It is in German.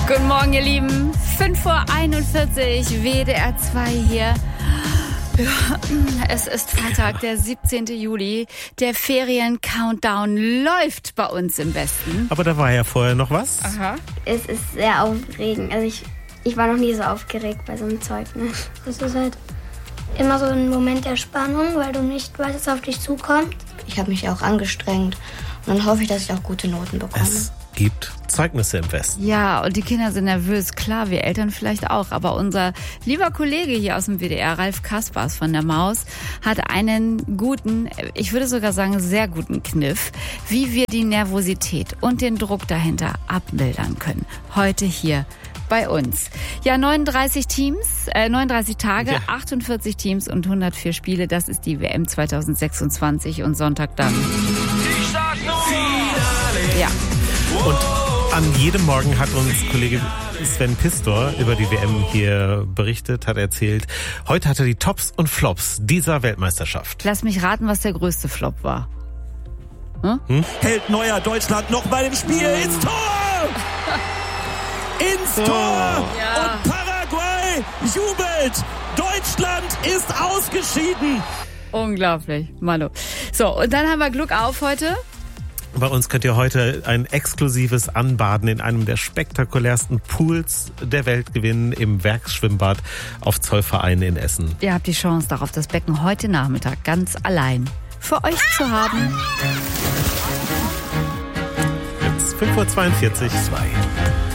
Guten Morgen, ihr Lieben. 5:41 Uhr, WDR 2 hier. Ja, es ist Freitag, der 17. Juli. Der Ferien-Countdown läuft bei uns im Westen. Aber da war ja vorher noch was. Aha. Es ist sehr aufregend. Also ich war noch nie so aufgeregt bei so einem Zeugnis. Es ist halt immer so ein Moment der Spannung, weil du nicht weißt, was auf dich zukommt. Ich habe mich auch angestrengt und dann hoffe ich, dass ich auch gute Noten bekomme. Es gibt Zeugnisse im Westen. Ja, und die Kinder sind nervös. Klar, wir Eltern vielleicht auch. Aber unser lieber Kollege hier aus dem WDR, Ralf Kaspers von der Maus, hat einen guten, ich würde sogar sagen sehr guten Kniff, wie wir die Nervosität und den Druck dahinter abmildern können. Heute hier bei uns. Ja, 39 Tage, ja. 48 Teams und 104 Spiele. Das ist die WM 2026 und Sonntag dann. Ja. Und an jedem Morgen hat uns Kollege Sven Pistor über die WM hier berichtet, hat erzählt, heute hat er die Tops und Flops dieser Weltmeisterschaft. Lass mich raten, was der größte Flop war. Hält Neuer Deutschland noch bei dem Spiel ins Tor! Ins Tor! Ja. Und Paraguay jubelt! Deutschland ist ausgeschieden! Unglaublich, Manu. So, und dann haben wir Glück auf heute. Bei uns könnt ihr heute ein exklusives Anbaden in einem der spektakulärsten Pools der Welt gewinnen, im Werksschwimmbad auf Zollverein in Essen. Ihr habt die Chance darauf, das Becken heute Nachmittag ganz allein für euch zu haben. Jetzt 5:42 Uhr.